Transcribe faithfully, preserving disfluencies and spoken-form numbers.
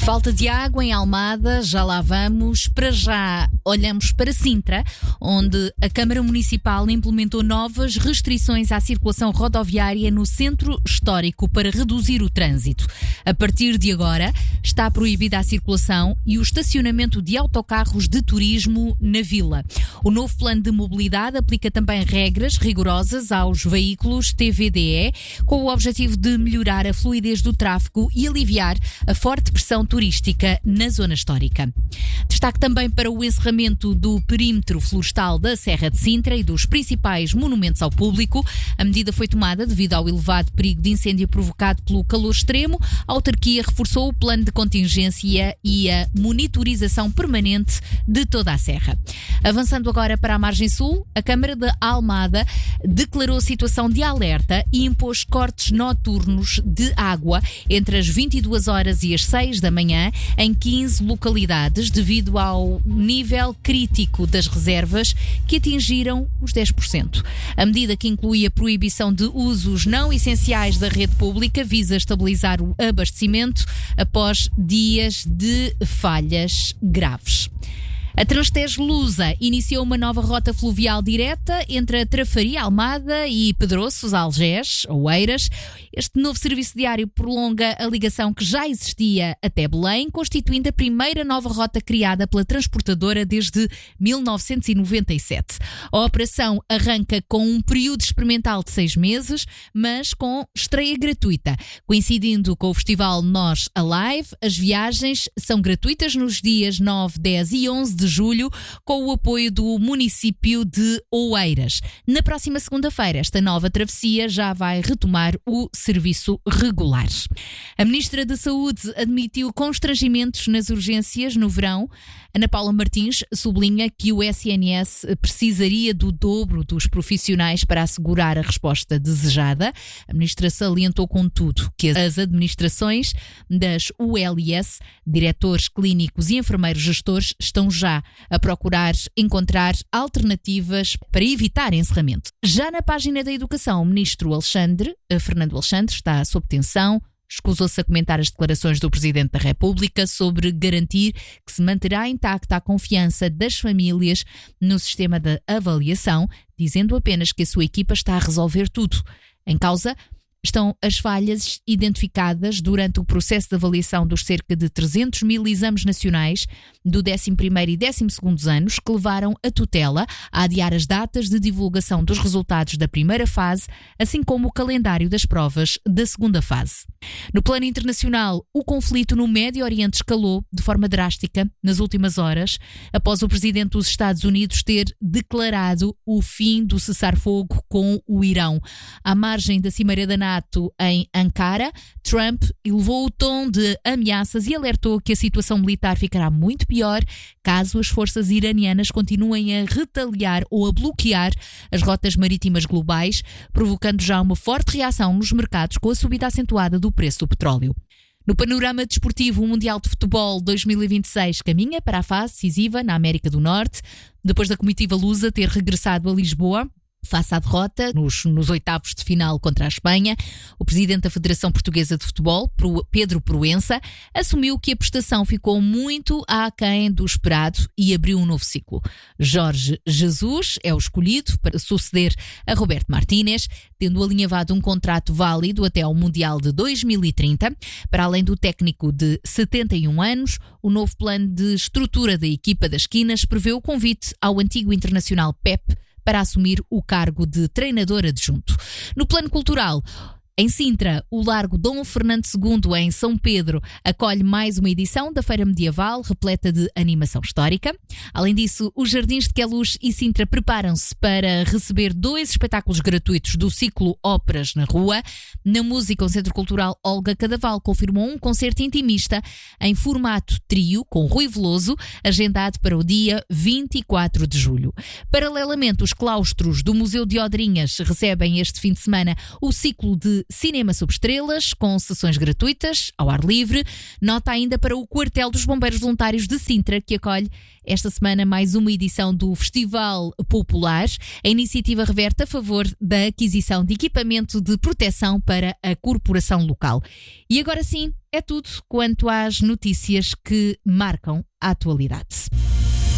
Falta de água em Almada, já lá vamos. Para já olhamos para Sintra, onde a Câmara Municipal implementou novas restrições à circulação rodoviária no centro histórico para reduzir o trânsito. A partir de agora, está proibida a circulação e o estacionamento de autocarros de turismo na vila. O novo plano de mobilidade aplica também regras rigorosas aos veículos T V D E, com o objetivo de melhorar a fluidez do tráfego e aliviar a forte pressão turística na zona histórica. Destaque também para o encerramento do perímetro florestal da Serra de Sintra e dos principais monumentos ao público. A medida foi tomada devido ao elevado perigo de incêndio provocado pelo calor extremo. A autarquia reforçou o plano de contingência e a monitorização permanente de toda a serra. Avançando agora para a margem sul, a Câmara de Almada declarou situação de alerta e impôs cortes noturnos de água entre as vinte e duas horas e as seis da manhã em quinze localidades devido ao nível crítico das reservas que atingiram os dez por cento. A medida, que inclui a proibição de usos não essenciais da rede pública, visa estabilizar o abastecimento após dias de falhas graves. A Transtejo Lusa iniciou uma nova rota fluvial direta entre a Trafaria, Almada e Pedroços, Algés, Oeiras. Este novo serviço diário prolonga a ligação que já existia até Belém, constituindo a primeira nova rota criada pela transportadora desde mil novecentos e noventa e sete. A operação arranca com um período experimental de seis meses, mas com estreia gratuita. Coincidindo com o festival Nós Alive, as viagens são gratuitas nos dias nove, dez e onze de de julho, com o apoio do município de Oeiras. Na próxima segunda-feira, esta nova travessia já vai retomar o serviço regular. A Ministra da Saúde admitiu constrangimentos nas urgências no verão. Ana Paula Martins sublinha que o S N S precisaria do dobro dos profissionais para assegurar a resposta desejada. A Ministra salientou, contudo, que as administrações das U L S, diretores clínicos e enfermeiros gestores, estão já a procurar encontrar alternativas para evitar encerramento. Já na página da Educação, o Ministro Alexandre, Fernando Alexandre, está sob tensão. Escusou-se a comentar as declarações do Presidente da República sobre garantir que se manterá intacta a confiança das famílias no sistema de avaliação, dizendo apenas que a sua equipa está a resolver tudo. Em causa estão as falhas identificadas durante o processo de avaliação dos cerca de trezentos mil exames nacionais do décimo primeiro e décimo segundo anos, que levaram a tutela a adiar as datas de divulgação dos resultados da primeira fase, assim como o calendário das provas da segunda fase. No plano internacional, o conflito no Médio Oriente escalou de forma drástica nas últimas horas, após o presidente dos Estados Unidos ter declarado o fim do cessar-fogo com o Irão. À margem da Cimeira da NATO em Ankara, Trump elevou o tom de ameaças e alertou que a situação militar ficará muito pior caso as forças iranianas continuem a retaliar ou a bloquear as rotas marítimas globais, provocando já uma forte reação nos mercados com a subida acentuada do preço do petróleo. No panorama desportivo, o Mundial de Futebol dois mil e vinte e seis caminha para a fase decisiva na América do Norte, depois da comitiva lusa ter regressado a Lisboa face à derrota nos, nos oitavos de final contra a Espanha. O presidente da Federação Portuguesa de Futebol, Pedro Proença, assumiu que a prestação ficou muito aquém do esperado e abriu um novo ciclo. Jorge Jesus é o escolhido para suceder a Roberto Martínez, tendo alinhavado um contrato válido até ao Mundial de dois mil e trinta. Para além do técnico de setenta e um anos, o novo plano de estrutura da equipa das esquinas prevê o convite ao antigo internacional Pep para assumir o cargo de treinador adjunto. No plano cultural, em Sintra, o Largo Dom Fernando segundo, em São Pedro, acolhe mais uma edição da Feira Medieval, repleta de animação histórica. Além disso, os Jardins de Queluz e Sintra preparam-se para receber dois espetáculos gratuitos do ciclo Óperas na Rua. Na música, o Centro Cultural Olga Cadaval confirmou um concerto intimista em formato trio, com Rui Veloso, agendado para o dia vinte e quatro de julho. Paralelamente, os claustros do Museu de Odrinhas recebem este fim de semana o ciclo de de cinema sob estrelas, com sessões gratuitas, ao ar livre. Nota ainda para o Quartel dos Bombeiros Voluntários de Sintra, que acolhe esta semana mais uma edição do Festival Popular. A iniciativa reverte a favor da aquisição de equipamento de proteção para a corporação local. E agora sim, é tudo quanto às notícias que marcam a atualidade.